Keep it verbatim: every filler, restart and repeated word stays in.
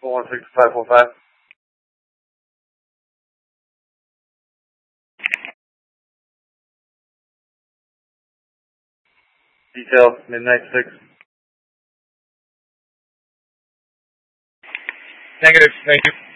four one six five four five. Detail, Midnight six. Negative, thank you.